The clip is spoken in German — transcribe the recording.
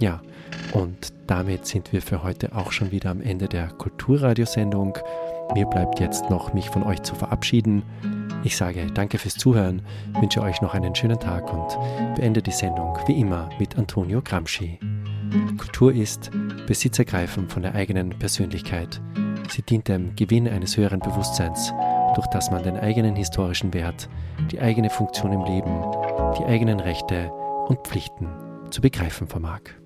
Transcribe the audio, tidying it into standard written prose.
Ja, und damit sind wir für heute auch schon wieder am Ende der Kulturradiosendung. Mir bleibt jetzt noch, mich von euch zu verabschieden. Ich sage danke fürs Zuhören, wünsche euch noch einen schönen Tag und beende die Sendung wie immer mit Antonio Gramsci. Kultur ist Besitzergreifen von der eigenen Persönlichkeit. Sie dient dem Gewinn eines höheren Bewusstseins, durch das man den eigenen historischen Wert, die eigene Funktion im Leben, die eigenen Rechte und Pflichten zu begreifen vermag.